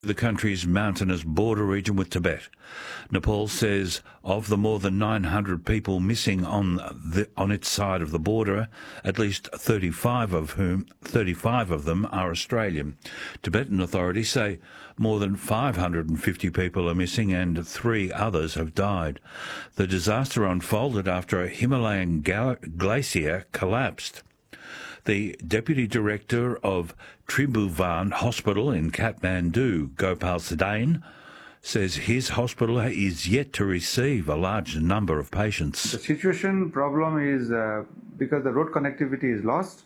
the country's mountainous border region with Tibet. Nepal says of the more than 900 people missing on its side of the border, at least 35 of them are Australian. Tibetan authorities say more than 550 people are missing and 3 others have died. The disaster unfolded after a Himalayan glacier collapsed. The Deputy Director of Tribhuvan Hospital in Kathmandu, Gopal Sadain, says his hospital is yet to receive a large number of patients. The situation problem is because the road connectivity is lost,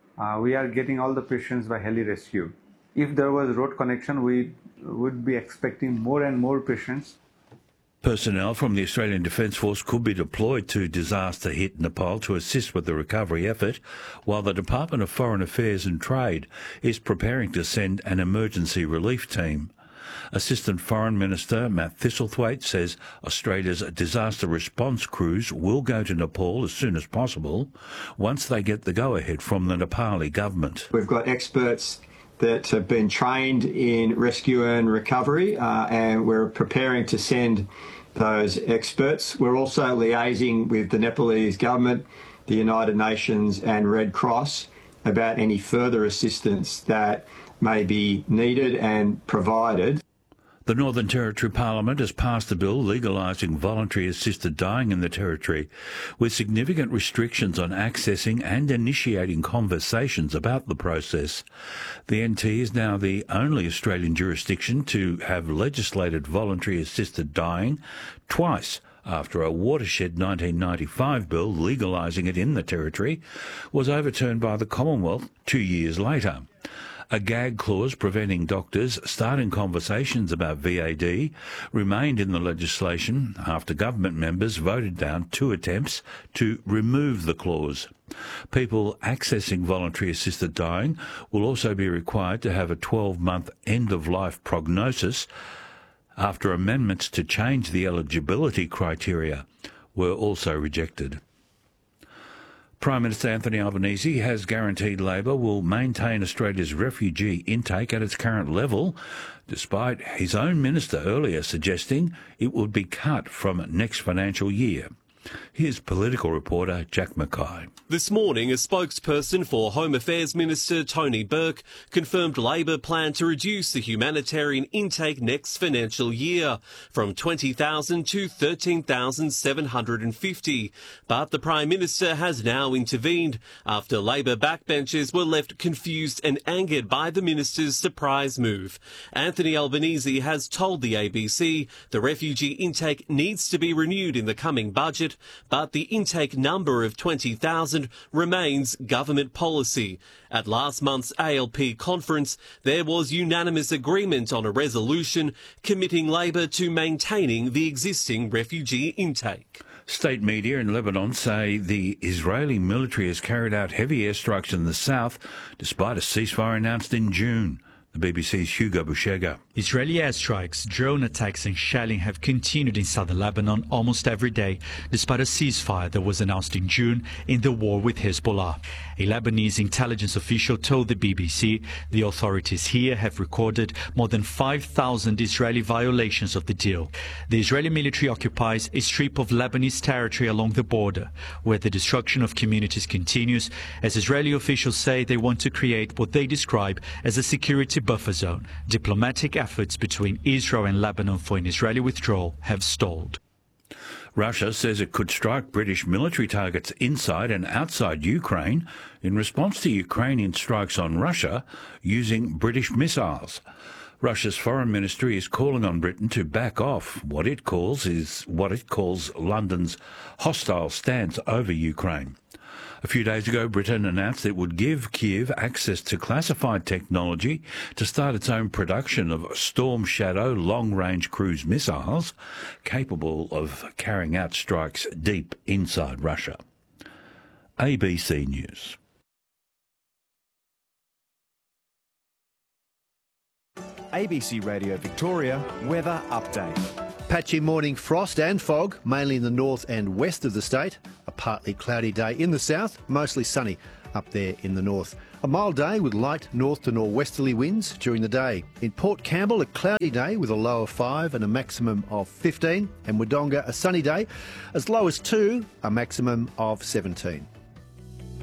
we are getting all the patients by heli rescue. If there was road connection, we would be expecting more and more patients. Personnel from the Australian Defence Force could be deployed to disaster-hit Nepal to assist with the recovery effort, while the Department of Foreign Affairs and Trade is preparing to send an emergency relief team. Assistant Foreign Minister Matt Thistlethwaite says Australia's disaster response crews will go to Nepal as soon as possible once they get the go-ahead from the Nepali government. We've got experts that have been trained in rescue and recovery, and we're preparing to send those experts. We're also liaising with the Nepalese government, the United Nations and Red Cross about any further assistance that may be needed and provided. The Northern Territory Parliament has passed a bill legalising voluntary assisted dying in the Territory, with significant restrictions on accessing and initiating conversations about the process. The NT is now the only Australian jurisdiction to have legislated voluntary assisted dying twice, after a watershed 1995 bill legalising it in the Territory was overturned by the Commonwealth 2 years later. A gag clause preventing doctors starting conversations about VAD remained in the legislation after government members voted down 2 attempts to remove the clause. People accessing voluntary assisted dying will also be required to have a 12-month end-of-life prognosis after amendments to change the eligibility criteria were also rejected. Prime Minister Anthony Albanese has guaranteed Labor will maintain Australia's refugee intake at its current level, despite his own minister earlier suggesting it would be cut from next financial year. Here's political reporter Jack Mackay. This morning, a spokesperson for Home Affairs Minister Tony Burke confirmed Labor plan to reduce the humanitarian intake next financial year from 20,000 to 13,750. But the Prime Minister has now intervened after Labor backbenchers were left confused and angered by the Minister's surprise move. Anthony Albanese has told the ABC the refugee intake needs to be renewed in the coming budget, but the intake number of 20,000 remains government policy. At last month's ALP conference, there was unanimous agreement on a resolution committing Labor to maintaining the existing refugee intake. State media in Lebanon say the Israeli military has carried out heavy airstrikes in the south, despite a ceasefire announced in June. The BBC's Hugo Bushega. Israeli airstrikes, drone attacks and shelling have continued in southern Lebanon almost every day, despite a ceasefire that was announced in June in the war with Hezbollah. A Lebanese intelligence official told the BBC the authorities here have recorded more than 5,000 Israeli violations of the deal. The Israeli military occupies a strip of Lebanese territory along the border, where the destruction of communities continues, as Israeli officials say they want to create what they describe as a security buffer zone. Diplomatic efforts between Israel and Lebanon for an Israeli withdrawal have stalled. Russia says it could strike British military targets inside and outside Ukraine in response to Ukrainian strikes on Russia using British missiles. Russia's foreign ministry is calling on Britain to back off what it calls London's hostile stance over Ukraine. A few days ago, Britain announced it would give Kyiv access to classified technology to start its own production of Storm Shadow long-range cruise missiles capable of carrying out strikes deep inside Russia. ABC News. ABC Radio Victoria Weather Update. Patchy morning frost and fog, mainly in the north and west of the state. A partly cloudy day in the south, mostly sunny up there in the north. A mild day with light north to northwesterly winds during the day. In Port Campbell, a cloudy day with a low of 5 and a maximum of 15. And Wodonga, a sunny day, as low as 2, a maximum of 17.